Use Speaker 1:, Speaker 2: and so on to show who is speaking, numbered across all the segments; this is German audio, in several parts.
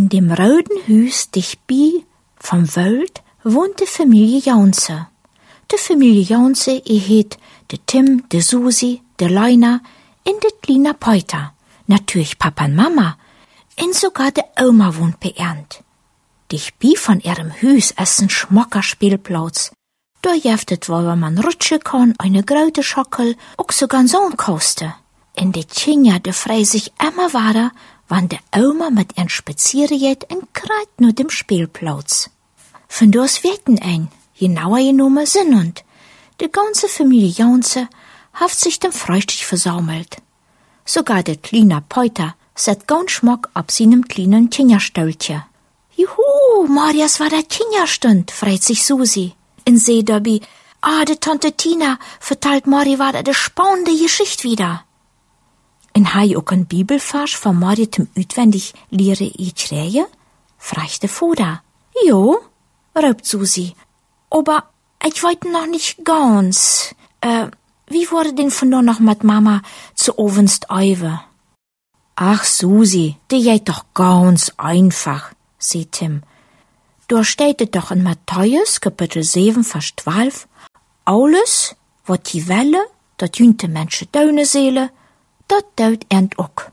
Speaker 1: In dem roten Hus dichtbij vom Wald wohnt de Familie Jaunse. De Familie Jaunse, heet de Tim, de Susi, de Leuna en de kleine Peuter. Natürlich Papa und Mama. En sogar de Oma wohnt beernt. Dichtbij von ihrem Hus ist ein schmocker Spielplatz. Da jeftet wo man rutschen kann, eine grote Schockel, auch sogar ein Sohnkoste. En de Kinder, de frei sich immer weiter, wann de Oma mit ihren spazieren en kreit nur dem Spielplatz. Von das wetten ein, genauer genommen Sinnund. De ganze Familie Jaunse haft sich dem Frühstück versammelt. Sogar der kleine Peuter set ganz schmock ab seinem kleinen Kinderstöltje. Juhu, Marias war der Kinderstund, freut sich Susi. In See dabei, de Tante Tina verteilt Mari war de spannende Geschichte wieder. En hei ook een Bibelvers van Marie zum uitwendig leren krijgen? Fragt de Vater. Jo, raubt Susi. Aber ich wollte noch nicht ganz. Wie wurde denn von da noch mit Mama zu Ovenst Eiwe? Ach, Susi, die geht doch ganz einfach, sagt Tim. Da steht es doch in Matthäus, Kapitel 7, Vers 12, alles, wat die welle, dat jünte Menschen deune seele, dat deut end ook.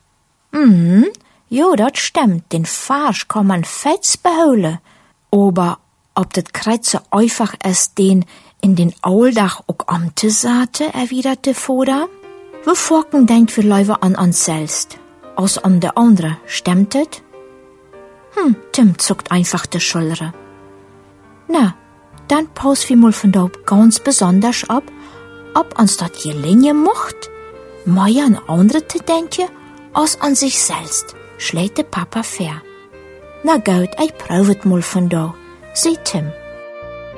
Speaker 1: Jo, dat stimmt, den Farsch kann man fets beholen. Aber ob das Kreuz so einfach ist, den in den Auldach ook am te zaten, erwiderte Vater. Wir folgen denkt wir Leute an uns selbst. Aus an der andere, stimmt het? Tim zuckt einfach die Schulter. Na, dann paus wir mal von da ganz besonders ab, ob uns dat gelingen mocht, mehr an andere te denken, als an sich selbst, schlägt der Papa fair. Na gut, ich prøve het mal von da, sagt Tim.